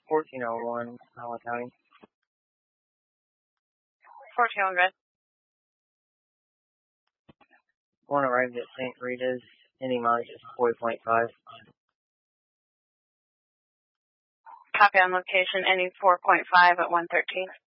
1401, Howell County. 1400. One arrived at St. Rita's, any mileage is 40.5. Copy on location, any 4.5 at 113.